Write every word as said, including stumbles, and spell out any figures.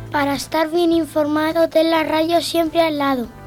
Para estar bien informado, ten la radio siempre al lado.